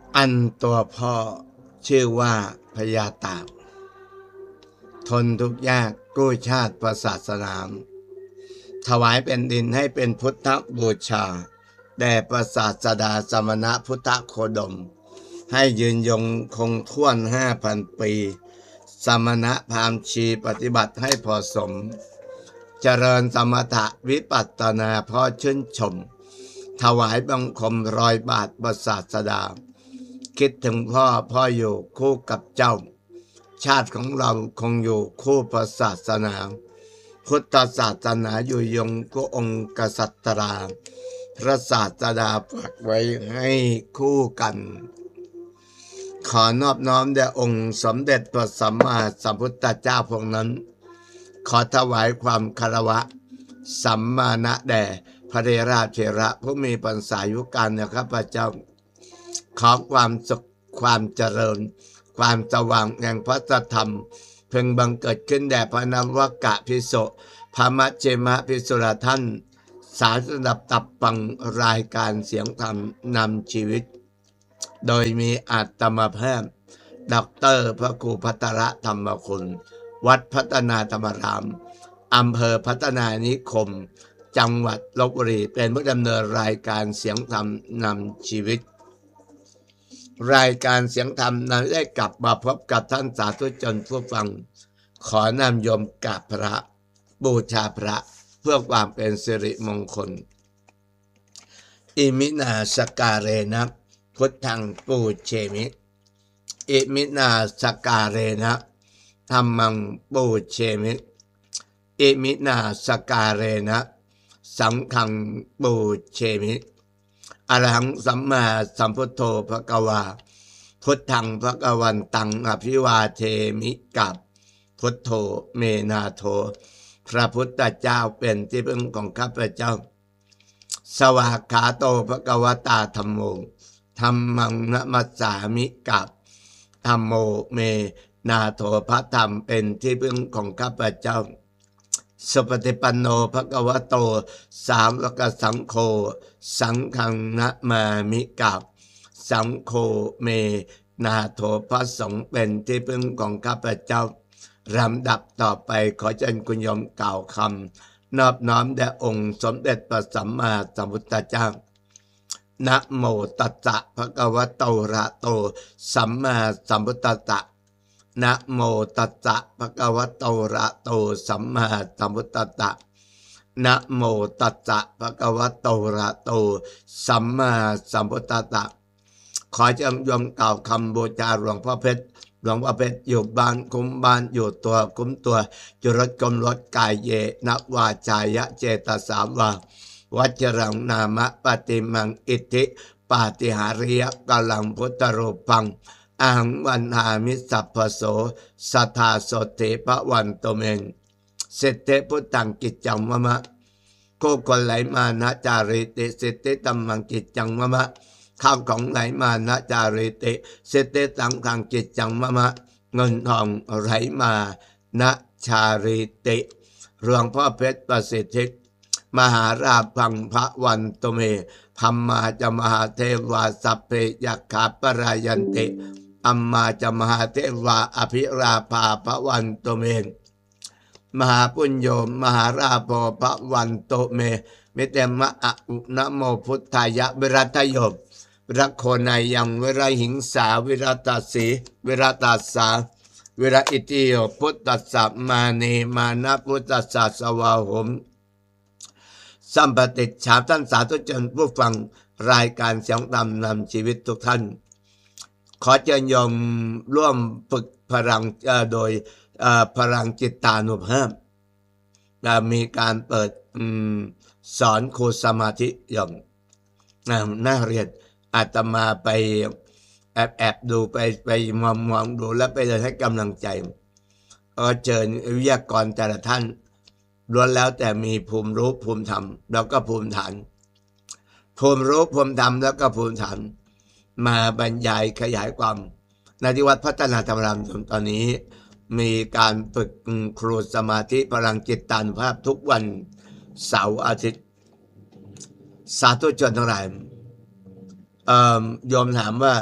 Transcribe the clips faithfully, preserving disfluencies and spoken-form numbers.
อันตัวพ่อชื่อว่าพญาตากทนทุกข์ยากกู้ชาติประศาสนาถวายเป็นดินให้เป็นพุทธบูชาแด่ประศาสดาสมณะพุทธโคดมให้ยืนยงคงท่วนห้าพันปีสมณะพราหมณ์ชีปฏิบัติให้พอสมเจริญสมถะวิปัสสนาพ่อชื่นชมถวายบังคมรอยบาทประศาสดาคิดถึงพ่อพ่ออยู่คู่กับเจ้าชาติของเราคงอยู่คู่พระศาสนาพุทธศาสนาอยู่ยงก็องค์กษัตราพระศาสดาฝากไว้ให้คู่กันขอนอบน้อมแด่องค์สมเด็จพระสัมมาสัมพุทธเจ้าพระองค์นั้นขอถวายความคารวะสัมมาณะแด่พระเดชราชเถระผู้มีพรรษายุการนะครับพระเจ้าขอความสุขความเจริญความสว่างแห่งพระธรรมเพิ่งบังเกิดขึ้นแด่พระนวกะภิกษุพระมัชฌิมภิกษุท่านสาสดับตับปังรายการเสียงธรรมนำชีวิตโดยมีอาตมาภาพด็อกเตอร์พระครูพัทรธรรมคุณวัดพัฒนาธรรมรามอำเภอพัฒนานิคมจังหวัดลพบุรีเป็นผู้ดำเนินรายการเสียงธรรมนำชีวิตรายการเสียงธรรมนั้นได้กลับมาพบกับท่านสาธุชนผู้ฟังขอนำโยมกราบพระบูชาพระเพื่อความเป็นสิริมงคลอิมินาสการเรนะพุทธังปูเชมิอิมินาสการเรนะธัมมังปูเชมิอิมินาสการเรนะสังฆังปูเชมิอรหังสัมมาสัมพุทโธภควาพุทธังภควันตังอภิวาเทมิกับพุทโธเมนาโธพระพุทธเจ้าเป็นที่พึ่งของข้าพเจ้าสวากขาโตภควตาธัมโมธัมมังนะมัสสามิกับธัมโมเมนาโถพระธรรมเป็นที่พึ่งของข้าพเจ้าสุปฏิปันโนภควโตสาวกสังโฆสังฆังนะมามิกับสังโฆเมนาโถพระสงฆ์เป็นที่พึ่งของข้าพเจ้าลำดับต่อไปขอเชิญคุณโยมกล่าวคำนอบน้อมแด่องค์สมเด็จพระสัมมาสัมพุทธเจ้านะโมตัสสะภะคะวะโตอะระหะโตสัมมาสัมพุทธัสสะนะโมตัสสะภะคะวะโตอะระหะโตสัมมาสัมพุทธัสสะนะโมตัสสะภะคะวะโตอะระหะโตสัมมาสัมพุทธัสสะขอเชิญโยมกล่าวคำบูชาหลวงพ่อเพชรหลวงพ่อเพชรอยู่บ้านคุ้มบ้านอยู่ตัวคุ้มตัวอยู่รถกลมรถกายเยนะวาจายะเจตสาวาวัจรังนามะปฏิมังอิทธิปาติหาริยกลังพุทธรูปังอังวันหามิสัพพโสสัทธาโสติพระวันโตเมงเสเตพุทธังกิจจังมะมะโกคนไหลมานะจาริติเสเตตัมมังกิจจังมะมะข้าวของไหลมานะจาริติเสเตสังขังกิจจังมะมะเงินทองไหลมานะชาริติหลวงพ่อเพชรประสิทธิมหาราพังพระวันโตเมพัมมาจมหาเทวาสัพเพยัคขาปรายันติอัมมาจมหาเทวาอภิราภาพระวันโตเมมหาปุญโยมหาราโภพระวันโตเมมิเตมะอะอุนะโมพุทธายะวิรัตโยรักโคนายังวิรหิงสาวิรัตสีวิรัตสาวิรอิติโยพุทธัสสะมาเนมานะพุทธัสสะสวาหมสัมปติฉาท่านสาธุชนผู้ฟังรายการเสียงธรรมนำชีวิตทุกท่านขอเชิญโยมร่วมฝึกพลังโดยพลังจิตตานุภาพมีการเปิดสอนครูสมาธิโยมน่าเรียนอาตมาไปแอบแอบดูไปไปมองมองดูแล้วไปเลยให้กำลังใจก็เชิญวิทยากรแต่ละท่านล้วนแล้วแต่มีภูมิรู้ภูมิธรรมแล้วก็ภูมิฐานภูมิรู้ภูมิธรรมแล้วก็ภูมิฐานมาบรรยายขยายความในที่วัดพัฒนาธรรมรามตอนนี้มีการฝึกครูสมาธิพลังจิตตานุภาพทุกวันเสาร์อาทิตย์สาธุชนทั้งหลายโยมถามว่า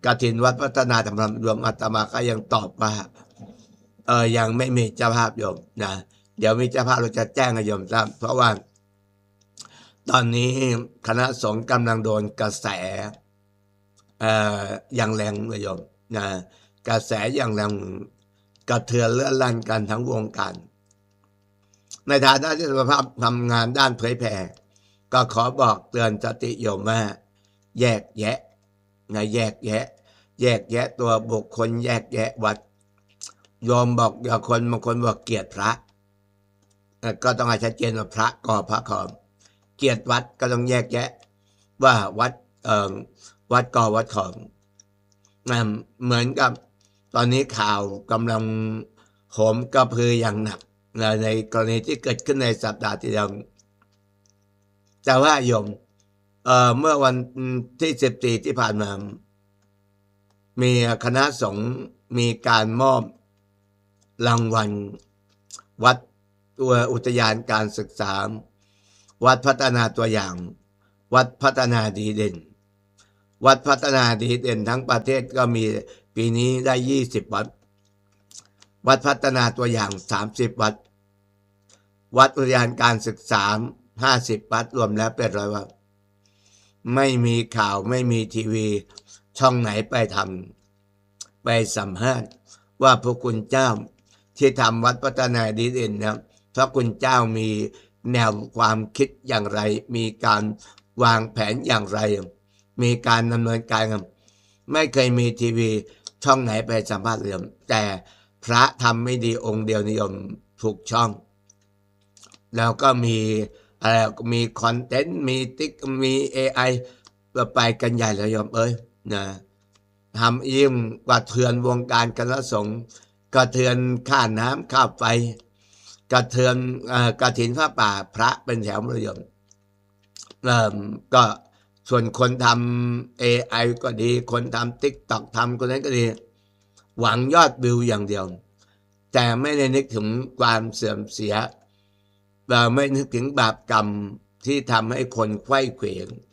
กฐินวัดพัฒนาธรรมรวมอาตมาก็ยังตอบว่าเออยังไม่มีเจ้าภาพโยมนะเดี๋ยวมีเจ้าภาพเราจะแจ้งให้โยมทราบเพราะว่าตอนนี้คณะสงฆ์กำลังโดนกระแสเอ่ออย่างแรงเลยโยมนะกระแสอย่างแรงกระเทือนเลื่อนลั่นกันทั้งวงการในฐานะที่สภาพทำงานด้านเผยแผ่ก็ขอบอกเตือนสติโยมว่าแยกแยะนะแยกแยะแยกแยะตัวบุคคลแยกแยะวัดโยมบอกอย่าคนบางคนบอกเกลียดพระก็ต้องให้ชัดเจนว่าพระก่อพระขอมเกลียดวัดก็ต้องแยกแยะว่าวัดเอ่อวัดก่อวัดขอมนะเหมือนกับตอนนี้ข่าวกำลังโหมกระพืออย่างหนักในกรณีที่เกิดขึ้นในสัปดาห์ที่แล้วแต่ว่าโยมเอ่อเมื่อวันที่สิบสี่ที่ผ่านมามีคณะสงฆ์มีการมอบรางวัลวัดตัวอุทยานการศึกษาวัดพัฒนาตัวอย่างวัดพัฒนาดีเด่นวัดพัฒนาดีเด่นทั้งประเทศก็มีปีนี้ได้ยี่สิบวัดวัดพัฒนาตัวอย่างสามสิบวัดวัดอุทยานการศึกษาห้าสิบวัดรวมแล้วเป็นร้อยวัดไม่มีข่าวไม่มีทีวีช่องไหนไปทำไปสัมภาษณ์ว่าพระคุณเจ้าที่ทำวัดพัฒนาดีเด่นนะพระคุณเจ้ามีแนวความคิดอย่างไรมีการวางแผนอย่างไรมีการดำเนินการไม่เคยมีทีวีช่องไหนไปสัมภาษณ์เลยแต่พระทำไม่ดีองค์เดียวนิยมถูกช่องแล้วก็มีอะไรมีคอนเทนต์มีติ๊กมีเอไอไปกันใหญ่เลยโยมเอ้ยนะทำยิ่งกระเทือนวงการคณะสงฆ์กระเทือนค่าน้ำค่าไฟกระเทือนกฐินพระป่าพระเป็นแถวเลยโยมก็ส่วนคนทำ เอ ไอ ก็ดีคนทำ ติ๊กต็อก ทำคนนั้นก็ดีหวังยอดวิวอย่างเดียวแต่ไม่ได้นึกถึงความเสื่อมเสียเราไม่นึกถึงบาปกรรมที่ทำให้คนไขว้เขว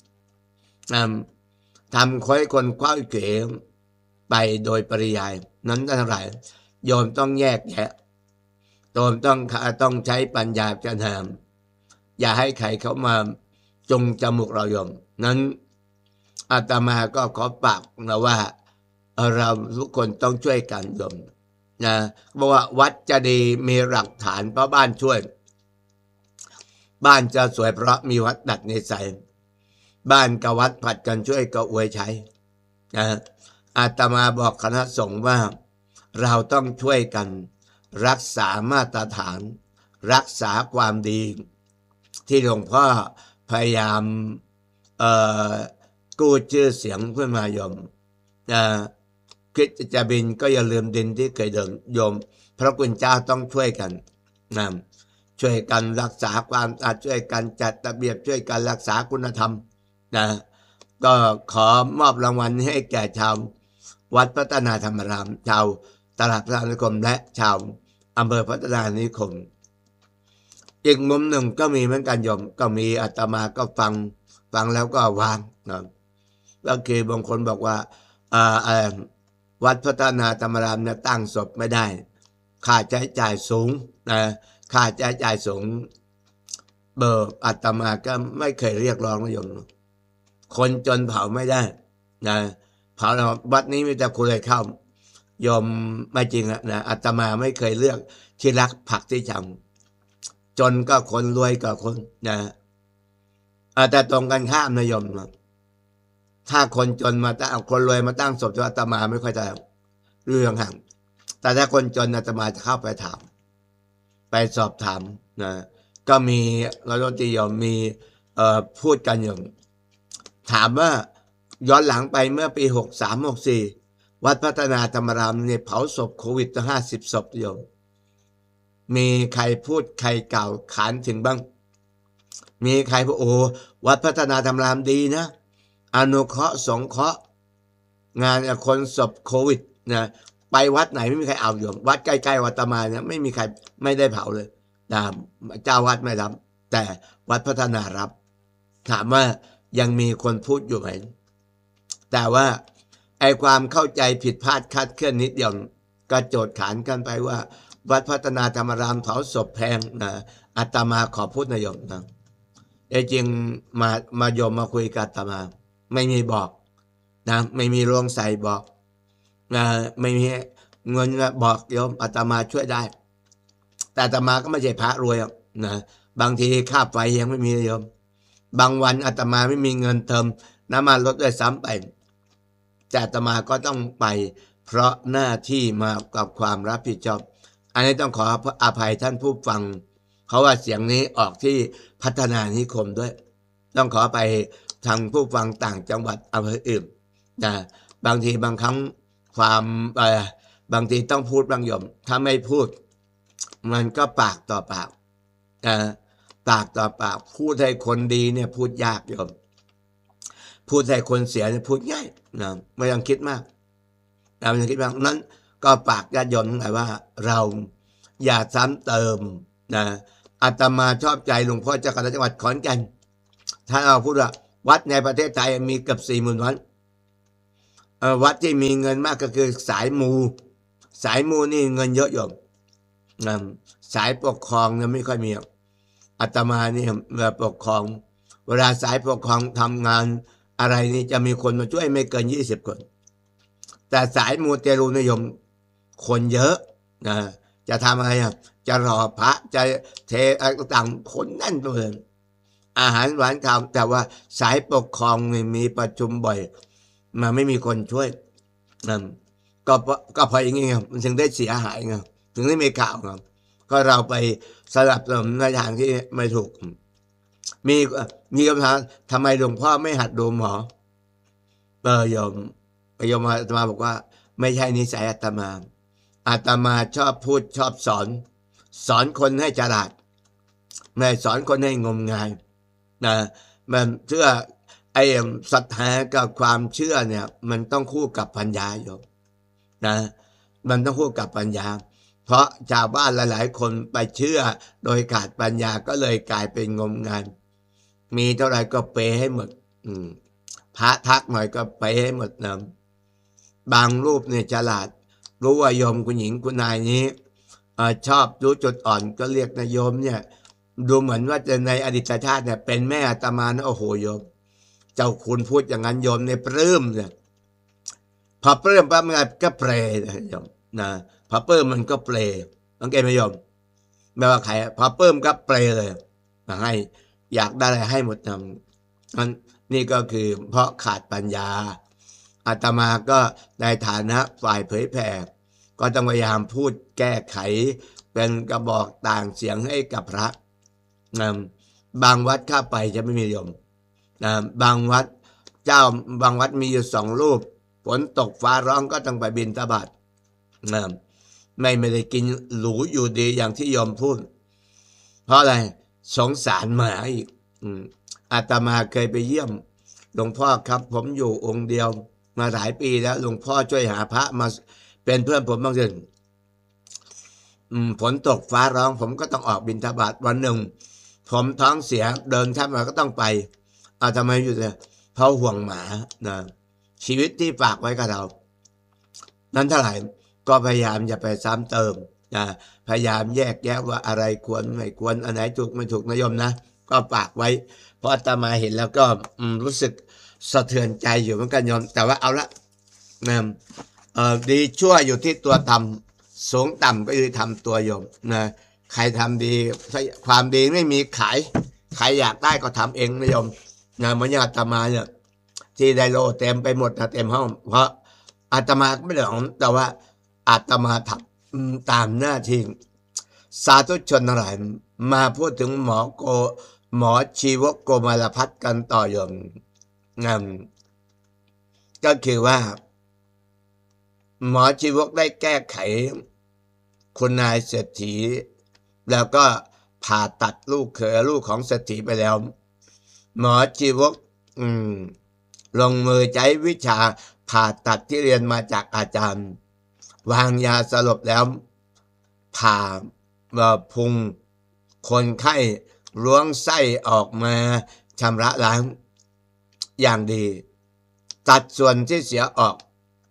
ทำให้คนไขว้เขวไปโดยปริยายนั้นเท่าไหร่โยมต้องแยกแยะโยมต้องต้องใช้ปัญญาจะทำอย่าให้ใครเขามาจงจมูกเราโยมนั้นอาตมาก็ขอฝากนะว่าเราทุกคนต้องช่วยกันโยมนะบอกว่าวัดจะดีมีหลักฐานเพราะบ้านช่วยบ้านจะสวยเพราะมีวัดดัดนิสัยบ้านกับวัดผัดกันช่วยก็อวยใช้นะอาตมาบอกคณะสงฆ์ว่าเราต้องช่วยกันรักษามาตรฐานรักษาความดีที่หลวงพ่อพยายามเอ่อกู้ชื่อเสียงเพื่อมาโยมนะคิดจะบินก็อย่าลืมดินที่เคยเดินโยมพระคุณเจ้าต้องช่วยกันนะช่วยกันรักษาความสะอาดช่วยกันจัดระเบียบช่วยกันรักษาคุณธรรมนะก็ขอมอบรางวัลให้แก่ชาววัดพัฒนาธรรมารามชาวตลาดพัฒนานิคมและชาวอำเภอพัฒนานิคมอีกมุมหนึ่งก็มีเหมือนกันโยมก็มีอาตมาก็ฟังฟังแล้วก็วางนะก็คือบางคนบอกว่าอ่าวัดพัฒนาธรรมารามเนี่ยตั้งศพไม่ได้ค่าใช้จ่ายสูงนะค่าใช้จ่ายสูงเบอร์อาตมาก็ไม่เคยเรียกร้องนะโยมคนจนเผาไม่ได้นะเผาวัดนี้มีแต่คุณเลยเข้ายอมไม่จริงนะอาตมาไม่เคยเลือกที่รักผักที่ชำจนก็คนรวยก็คนนะแต่ตรงกันข้ามนะโยมถ้าคนจนมาตั้งคนรวยมาตั้งศพอาตมาไม่ค่อยจะเรื่องห่างแต่ถ้าคนจนอาตมาจะเข้าไปถามไปสอบถามนะก็มีเราโยมมีเอ่อพูดกันอย่างถามว่าย้อนหลังไปเมื่อปีหกสามหกสี่วัดพัฒนาธรรมารามเนี่ยเผาศพโควิดตั้งห้าสิบศพโยมมีใครพูดใครกล่าวขานถึงบ้างมีใครพูดโอ้วัดพัฒนาธรรมารามดีนะอนุเคราะห์สงเคราะห์งานคนศพโควิดนะไปวัดไหนไม่มีใครเอาโยมวัดใกล้ๆวัดตามาเนี่ยไม่มีใครไม่ได้เผาเลยนะเจ้าวัดไม่รับแต่วัดพัฒนารับถามว่ายังมีคนพูดอยู่ไหมแต่ว่าไอความเข้าใจผิดพลาดคลาดเคลื่อนนิดเดียวก็โจทย์ขานกันไปว่าวัดพัฒนาธรรมารามเผาศพแพงนะอาตมาขอพูดนายมนะไอจริงมามายมมาคุยกับอาตมาไม่มีบอกนะไม่มีโรงใส่บอกนะไม่มีเงินบอกโยมอาตมาช่วยได้แต่อาตมาก็ไม่ใช่พระรวยนะบางทีค่าไฟยังไม่มีโยมบางวันอาตมาไม่มีเงินเติมน้ำมันลดด้วยซ้ำไปแต่อาตมาก็ต้องไปเพราะหน้าที่มากับความรับผิดชอบอันนี้ต้องขออภัยท่านผู้ฟังเพราะว่าเสียงนี้ออกที่พัฒนานิคมด้วยต้องขอไปทางผู้ฟังต่างจังหวัดอำเภออื่นนะบางทีบางครั้งความเอ่อบางทีต้องพูดบางโยมถ้าไม่พูดมันก็ปากต่อปากนะปากต่อปากพูดให้คนดีเนี่ยพูดยากโยมพูดให้คนเสียเนี่ยพูดง่ายนะไม่ต้องคิดมากนะไม่ต้องคิดมากนั้นก็ปากญาติโยมทั้งหลายว่าเราอย่าซ้ำเติมนะอาตมาชอบใจหลวงพ่อเจ้าคณะจังหวัดขอนแก่นถ้าเราพูดว่าวัดในประเทศไทยมีเกือบสี่หมื่นวัดวัดที่มีเงินมากก็คือสายมูสายมูนี่เงินเยอะโยมนะสายปกครองเนี่ยไม่ค่อยมีอาตมานี่เวลาปกครองเวลาสายปกครองทำงานอะไรนี่จะมีคนมาช่วยไม่เกินยี่สิบคนแต่สายมูเตลูนิยมคนเยอะนะจะทำอะไรอ่ะจะรอพระจะเทอะไรต่างคนแน่นเลยอาหารหวานข้าวแต่ว่าสายปกครองนี่มีประชุมบ่อยมาไม่มีคนช่วยนั่นก็ก็พออย่างงี้มันถึงได้เสียหายไงถึงได้มีข่าวไงก็เราไปสลับสนุนในทางที่ไม่ถูกมีมีคำถามทำไมหลวงพ่อไม่หัดดูหมอเออโยมโยมอาตมาบอกว่าไม่ใช่นิสัยอาตมาอาตมาชอบพูดชอบสอนสอนคนให้ฉลาดไม่สอนคนให้งมงายนะมันเชื่อไอ้ศรัทธากับความเชื่อเนี่ยมันต้องคู่กับปัญญาโยมนะมันต้องคู่กับปัญญาเพราะชาวบ้านหลายๆคนไปเชื่อโดยขาดปัญญาก็เลยกลายเป็นงมงายมีเท่าไหร่ก็เปให้หมดอืมพระทักหน่อยก็ไปให้หมดนะบางรูปเนี่ยฉลาดรู้ว่าโยมคุณหญิงคุณนายนี้ชอบรู้จุดอ่อนก็เรียกนายโยมเนี่ยดูเหมือนว่าจะในอดีตชาติเนี่ยเป็นแม่อาตมานะโอ้โหโยมเจ้าคุณพูดอย่างนั้นโยมในปลื้มเนี่ยพอปลื้มปั๊บมันก็เปรย์นะโยมนะพอปลื้มมันก็เปรย์สังเกตไหมโยมไม่ว่าใครพอปลื้มก็เปรย์เลยมาให้อยากได้อะไรให้หมดทำมันนี่ก็คือเพราะขาดปัญญาอาตมาก็ในฐานะฝ่ายเผยแผ่ก็ต้องพยายามพูดแก้ไขเป็นกระบอกต่างเสียงให้กับพระนะบางวัดเข้าไปจะไม่มีโยมนะบางวัดเจ้าบางวัดมีอยู่สองรูปฝนตกฟ้าร้องก็ต้องไปบิณฑบาตนะไม่ไม่ได้กินหรูอยู่ดีอย่างที่โยมพูดเพราะอะไรสงสารหมาอีกอาตมาเคยไปเยี่ยมหลวงพ่อครับผมอยู่องค์เดียวมาหลายปีแล้วหลวงพ่อช่วยหาพระมาเป็นเพื่อนผมบ้างสิฝนตกฟ้าร้องผมก็ต้องออกบิณฑบาตวันหนึ่งผมท้องเสียเดินแทบมาก็ต้องไปเอาทำไมอยู่เนี่ยเพราะห่วงหมานะชีวิตที่ฝากไว้กับเรานั้นเท่าไหร่ก็พยายามอย่าไปซ้ำเติมนะพยายามแยกแยะว่าอะไรควรไม่ควรอันไหนถูกไม่ถูกนะโยมนะก็ฝากไว้เพราะอาตมาเห็นแล้วก็รู้สึกสะเทือนใจอยู่เหมือนกันโยมแต่ว่าเอาละนะเออดีชั่วอยู่ที่ตัวทำสูงต่ำก็อยู่ที่ทำตัวโยมนะใครทำดีความดีไม่มีขายใครอยากได้ก็ทำเองนะโยมนะเหมือนอย่างอาตมาเนี่ยที่ไดโลเต็มไปหมดนะเต็มห้องเพราะอาตมาไม่ได้ของแต่ว่าอาตมาทำตามหน้าที่สาธุชนทั้งหลายมาพูดถึงหมอโกหมอชีวกโกมารพัฒน์กันต่อโยมนะก็คือว่าหมอชีวกได้แก้ไขคุณนายเศรษฐีแล้วก็ผ่าตัดลูกเขยลูกของเศรษฐีไปแล้วหมอชีวกอืมลงมือใช้วิชาผ่าตัดที่เรียนมาจากอาจารย์วางยาสลบแล้วผ่าพุงคนไข้ล้วงไส้ออกมาชำระล้างอย่างดีตัดส่วนที่เสียออก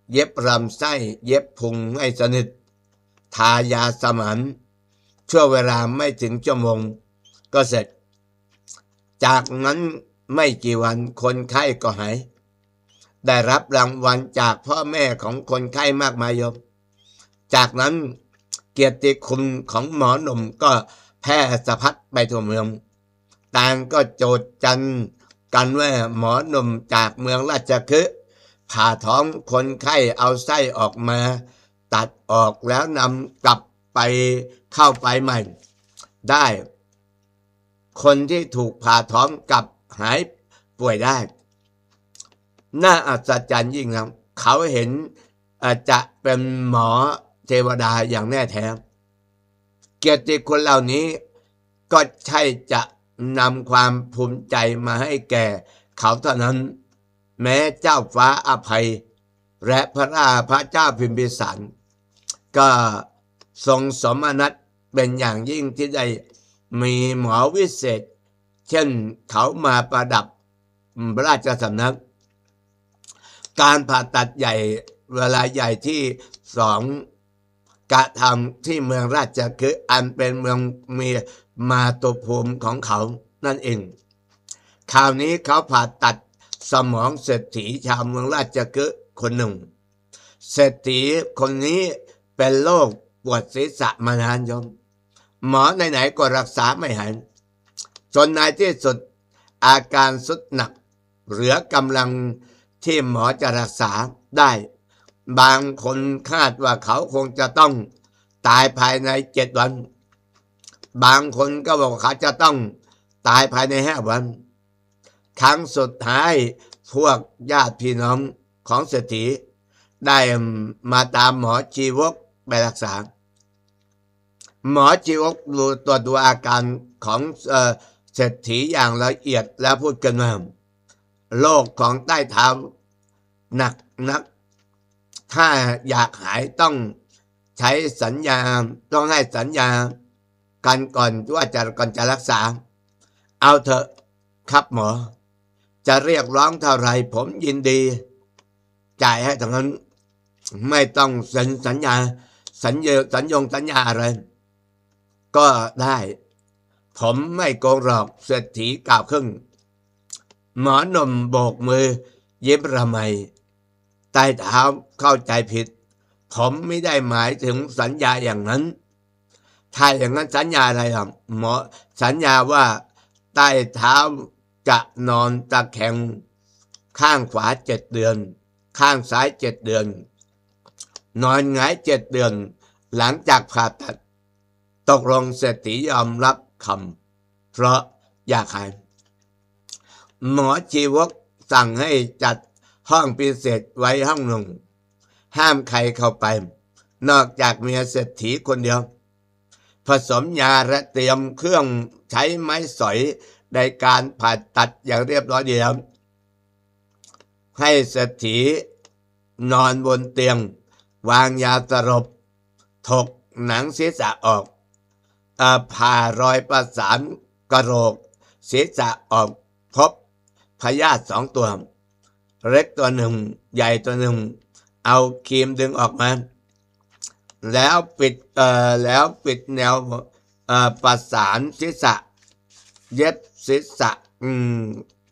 เย็บลำไส้เย็บพุงให้สนิททายาสมานชั่วเวลาไม่ถึงชั่วโมงก็เสร็จจากนั้นไม่กี่วันคนไข้ก็หายได้รับรางวัลจากพ่อแม่ของคนไข้มากมายโยมจากนั้นเกียรติคุณของหมอหนุ่มก็แพร่สะพัดไปทั่วเมืองต่างก็โจทย์จันกันว่าหมอหนุ่มจากเมืองราชคฤห์ผ่าท้องคนไข้เอาไส้ออกมาตัดออกแล้วนำกลับไปเข้าไปใหม่ได้คนที่ถูกผ่าท้องกลับหายป่วยได้น่าอัศจรรย์ยิ่งนะเขาเห็นจะเป็นหมอเทวดาอย่างแน่แท้เกียรติคุณเหล่านี้ก็ใช่จะนำความภูมิใจมาให้แก่เขาเท่านั้นแม้เจ้าฟ้าอภัยและพระราพระเจ้าพิมพิสารก็ทรงสมนัสเป็นอย่างยิ่งที่ได้มีหมอวิเศษเช่นเขามาประดับราชสำนักการผ่าตัดใหญ่เวลาใหญ่ที่สองกระทำที่เมืองราชคฤห์อันเป็นเมืองมีมาตุภูมิของเขานั่นเองคราวนี้เขาผ่าตัดสมองเศรษฐีชาวเมืองราชคฤห์คนหนึ่งเศรษฐีคนนี้เป็นโรคปวดศีรษะมานานโยมหมอไหนๆก็รักษาไม่หายจนในที่สุดอาการสุดหนักเหลือกำลังที่หมอจะรักษาได้บางคนคาดว่าเขาคงจะต้องตายภายในเจ็ดวันบางคนก็บอกเขาจะต้องตายภายในห้าวันครั้งสุดท้ายพวกญาติพี่น้องของเศรษฐีได้มาตามหมอชีวกไปรักษาหมอชีวกดูตัวดูอาการของเศรษฐีอย่างละเอียดแล้วพูดกันว่าโรคของใต้เท้าหนักนักถ้าอยากหายต้องใช้สัญญาต้องให้สัญญากันก่อนว่าจะก่อนจะรักษาเอาเถอะครับหมอจะเรียกร้องเท่าไรผมยินดีจ่ายให้ทั้งนั้นไม่ต้องเซ็นสัญญาสัญญาสัญญงสัญญาอะไรก็ได้ผมไม่โกงหรอกเศรษฐีกล่าวครึ่งหมอหนุ่มโบกมือยิ้มระไมใต้เท้าเข้าใจผิดผมไม่ได้หมายถึงสัญญาอย่างนั้นถ้าอย่างนั้นสัญญาอะไรครับหมอสัญญาว่าใต้เท้าจะนอนตะแคงข้างขวาเจ็ดเดือนข้างซ้ายเจ็ดเดือนนอนหงายเจ็ดเดือนหลังจากผ่าตัดตกลงเศรษฐียอมรับคำเพราะอยากหายหมอชีวกสั่งให้จัดห้องพิเศษไว้ห้องหนึ่งห้ามใครเข้าไปนอกจากเมียเศรษฐีคนเดียวผสมยาและเตรียมเครื่องใช้ไม้สอยในการผ่าตัดอย่างเรียบร้อยเดียวให้เศรษฐีนอนบนเตียงวางยาสลบถกหนังศีรษะออกผ่ารอยประสานกระโหลกศีรษะออกพบพยาธิสองตัวเล็กตัวหนึ่งใหญ่ตัวหนึ่งเอาครีมดึงออกมาแล้วปิดเอ่อแล้วปิดแนวเอ่อประสานศีรษะเย็บศีรษะอืม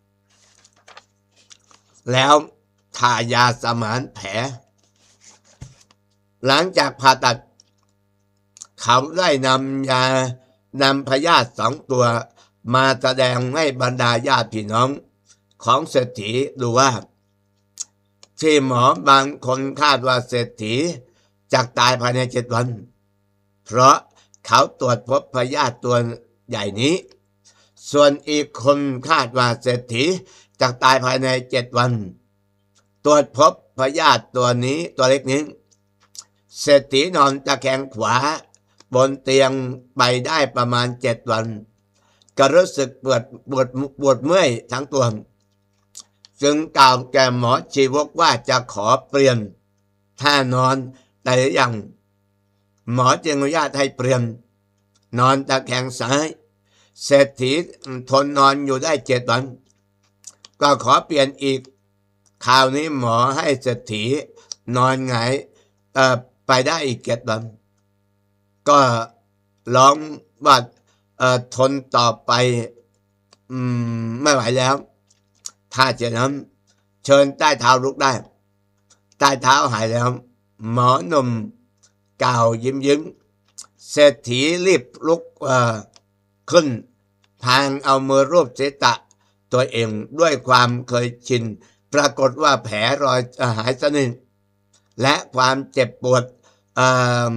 แล้วทายาสมานแผลหลังจากผ่าตัดเขาได้นำยานำพยาธิสองตัวมาแสดงให้บรรดาญาติพี่น้องของเศรษฐีดูว่าที่หมอบางคนคาดว่าเศรษฐีจะตายภายในเจ็ดวันเพราะเขาตรวจพบพยาธิตัวใหญ่นี้ส่วนอีกคนคาดว่าเศรษฐีจะตายภายในเจ็ดวันตรวจพบพยาธิตัวนี้ตัวเล็กนี้เศรษฐีนอนตะแคงขวาบนเตียงไปได้ประมาณเจ็ดวันก็รู้สึกปวดปวดปวดเมื่อยทั้งตัวจึงกล่าวแก่หมอชีวกว่าจะขอเปลี่ยนท่านอนแต่ยังหมอจึงอนุญาตให้เปลี่ยนนอนตะแคงซ้ายเศรษฐีทนนอนอยู่ได้เจ็ดวันก็ขอเปลี่ยนอีกคราวนี้หมอให้เศรษฐีนอนหงายเอ่อไปได้อีกเจ็ดวันก็ร้องว่าเอ่อทนต่อไปอืมไม่ไหวแล้วถ้าเช่นนั้นเชิญใต้เท้าลุกได้ใต้เท้าหายแล้วหมอหนุ่มกล่าวยิ้มยิ้มเศรษฐีรีบลุกเอ่อขึ้นพางเอามือรูปศีรษะตัวเองด้วยความเคยชินปรากฏว่าแผลรอยหายสนิทและความเจ็บปวดเอ่อ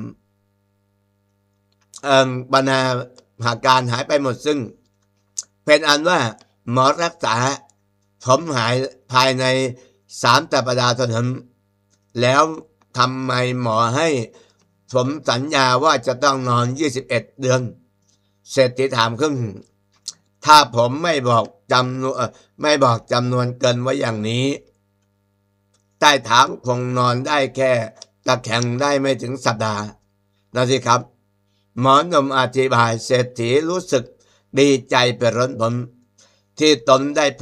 เอ่อบรรณาอาการหายไปหมดซึ่งเป็นอันว่าหมอรักษาผมหายภายในสามสัปดาห์เท่านั้นแล้วทำไมหมอให้ผมสัญญาว่าจะต้องนอนยี่สิบเอ็ดเดือนเศรษฐีถามขึ้นถ้าผมไม่บอกจำนวนไม่บอกจำนวนเกินไว้อย่างนี้ใต้เท้าคงนอนได้แค่ตะแคงได้ไม่ถึงสัปดาห์นะสิครับหมอหนุ่มอธิบายเศรษฐีรู้สึกดีใจเป็นล้นพ้นที่ตนได้